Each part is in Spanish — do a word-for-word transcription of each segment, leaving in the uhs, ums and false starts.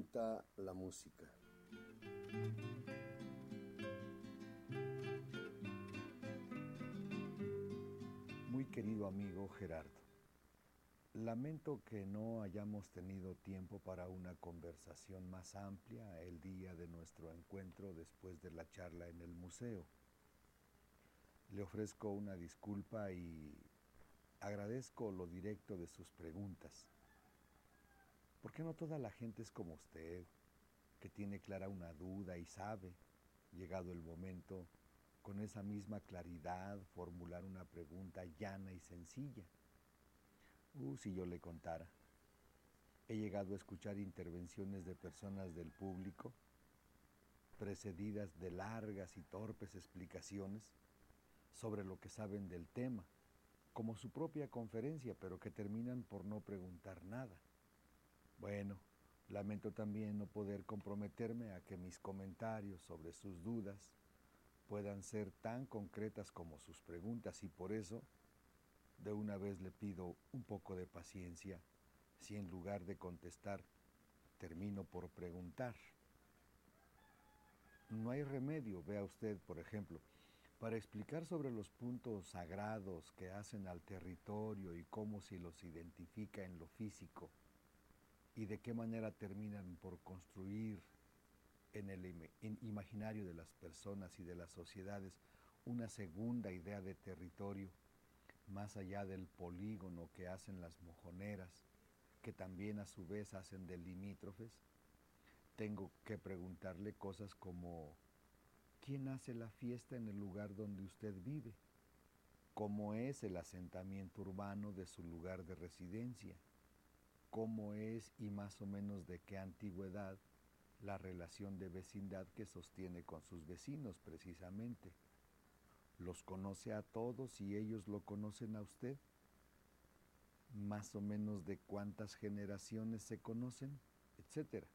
presenta la música. Muy querido amigo Gerardo, lamento que no hayamos tenido tiempo para una conversación más amplia el día de nuestro encuentro después de la charla en el museo. Le ofrezco una disculpa y agradezco lo directo de sus preguntas. ¿Por qué no toda la gente es como usted, que tiene clara una duda y sabe, llegado el momento, con esa misma claridad, formular una pregunta llana y sencilla? Uh, si yo le contara. He llegado a escuchar intervenciones de personas del público, precedidas de largas y torpes explicaciones sobre lo que saben del tema, como su propia conferencia, pero que terminan por no preguntar nada. Bueno, lamento también no poder comprometerme a que mis comentarios sobre sus dudas puedan ser tan concretas como sus preguntas, y por eso, de una vez le pido un poco de paciencia si en lugar de contestar termino por preguntar. No hay remedio, vea usted, por ejemplo, para explicar sobre los puntos sagrados que hacen al territorio y cómo se los identifica en lo físico y de qué manera terminan por construir en el im- en imaginario de las personas y de las sociedades una segunda idea de territorio, más allá del polígono que hacen las mojoneras, que también a su vez hacen de limítrofes. Tengo que preguntarle cosas como: ¿quién hace la fiesta en el lugar donde usted vive? ¿Cómo es el asentamiento urbano de su lugar de residencia? ¿Cómo es y más o menos de qué antigüedad la relación de vecindad que sostiene con sus vecinos precisamente? ¿Los conoce a todos y ellos lo conocen a usted? ¿Más o menos de cuántas generaciones se conocen? Etcétera.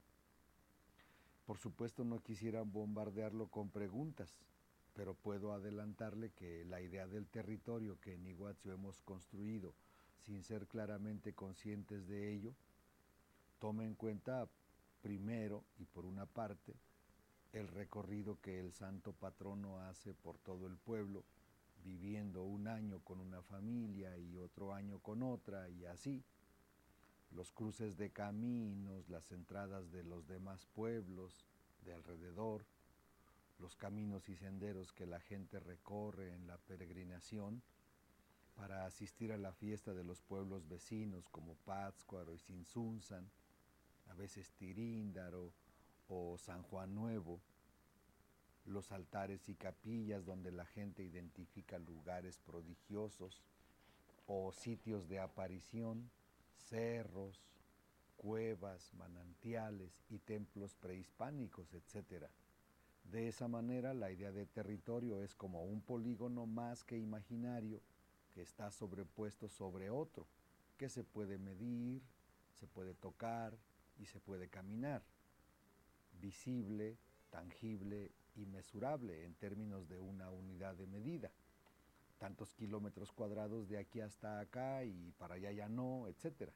Por supuesto, no quisiera bombardearlo con preguntas, pero puedo adelantarle que la idea del territorio que en Iguazú hemos construido sin ser claramente conscientes de ello, toma en cuenta primero y por una parte el recorrido que el santo patrono hace por todo el pueblo, viviendo un año con una familia y otro año con otra, y así, los cruces de caminos, las entradas de los demás pueblos de alrededor, los caminos y senderos que la gente recorre en la peregrinación para asistir a la fiesta de los pueblos vecinos como Pátzcuaro y Sinsunzan, a veces Tiríndaro o San Juan Nuevo, los altares y capillas donde la gente identifica lugares prodigiosos o sitios de aparición, cerros, cuevas, manantiales y templos prehispánicos, etcétera. De esa manera, la idea de territorio es como un polígono más que imaginario que está sobrepuesto sobre otro, que se puede medir, se puede tocar y se puede caminar. Visible, tangible y mesurable en términos de una unidad de medida. Tantos kilómetros cuadrados de aquí hasta acá y para allá ya no, etcétera.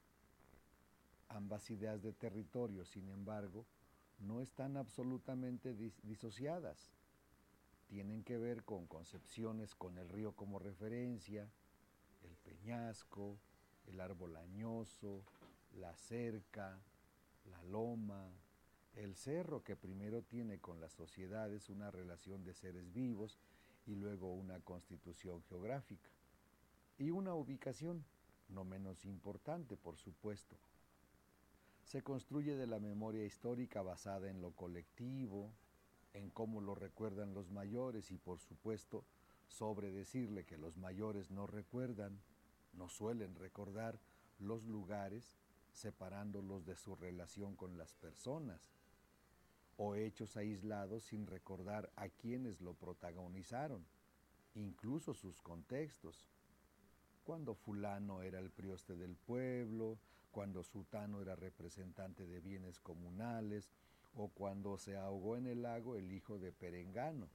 Ambas ideas de territorio, sin embargo, no están absolutamente dis- disociadas. Tienen que ver con concepciones con el río como referencia, el peñasco, el árbol añoso, la cerca, la loma, el cerro, que primero tiene con las sociedades una relación de seres vivos y luego una constitución geográfica. Y una ubicación, no menos importante, por supuesto. Se construye de la memoria histórica basada en lo colectivo, en cómo lo recuerdan los mayores y, por supuesto, sobre decirle que los mayores no recuerdan, no suelen recordar los lugares, separándolos de su relación con las personas, o hechos aislados sin recordar a quienes lo protagonizaron, incluso sus contextos. Cuando fulano era el prioste del pueblo, cuando sutano era representante de bienes comunales, o cuando se ahogó en el lago el hijo de Perengano.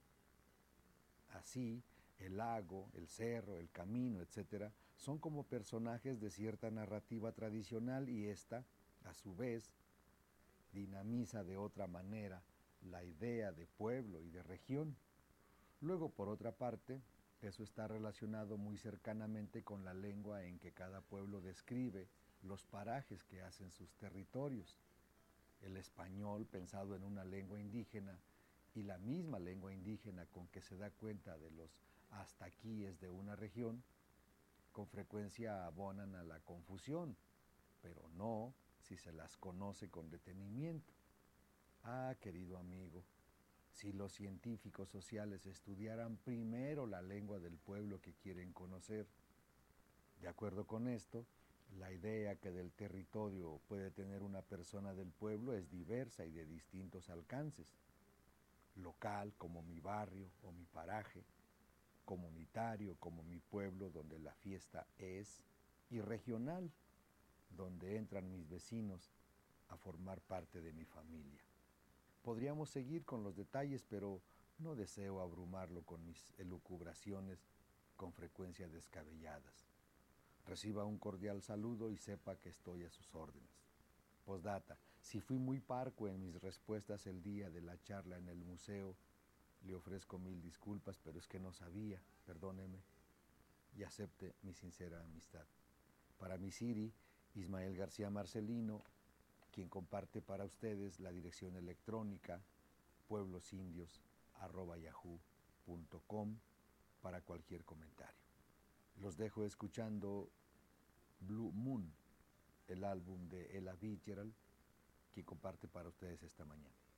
Así, el lago, el cerro, el camino, etcétera, son como personajes de cierta narrativa tradicional, y esta, a su vez, dinamiza de otra manera la idea de pueblo y de región. Luego, por otra parte, eso está relacionado muy cercanamente con la lengua en que cada pueblo describe los parajes que hacen sus territorios. El español, pensado en una lengua indígena, y la misma lengua indígena con que se da cuenta de los hasta aquíes de una región, con frecuencia abonan a la confusión, pero no si se las conoce con detenimiento. Ah, querido amigo, si los científicos sociales estudiaran primero la lengua del pueblo que quieren conocer. De acuerdo con esto, la idea que del territorio puede tener una persona del pueblo es diversa y de distintos alcances. Local, como mi barrio o mi paraje; comunitario, como mi pueblo donde la fiesta es; y regional, donde entran mis vecinos a formar parte de mi familia. Podríamos seguir con los detalles, pero no deseo abrumarlo con mis elucubraciones con frecuencia descabelladas. Reciba un cordial saludo y sepa que estoy a sus órdenes. Postdata, si fui muy parco en mis respuestas el día de la charla en el museo, le ofrezco mil disculpas, pero es que no sabía, perdóneme, y acepte mi sincera amistad. Para mi Siri, Ismael García Marcelino, quien comparte para ustedes la dirección electrónica pueblosindios arroba yahoo punto com para cualquier comentario. Los dejo escuchando Blue Moon, el álbum de Ella Fitzgerald, quien comparte para ustedes esta mañana.